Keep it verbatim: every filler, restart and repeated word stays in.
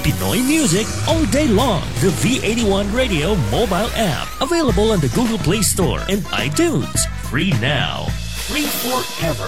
Pinoy music all day long. The V eighty-one Radio mobile app. Available on the Google Play Store and iTunes. Free now. Free forever.